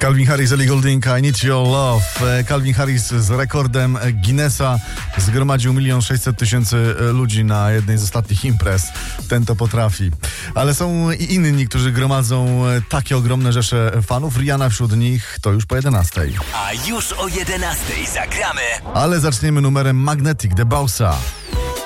Calvin Harris, Ellie Goulding, I Need Your Love. Calvin Harris z rekordem Guinnessa zgromadził 1 600 000 ludzi na jednej z ostatnich imprez. Ten to potrafi. Ale są i inni, którzy gromadzą takie ogromne rzesze fanów. Rihanna wśród nich, to już po 11. A już o 11 zagramy. Ale zaczniemy numerem Magnetic, The Bossa.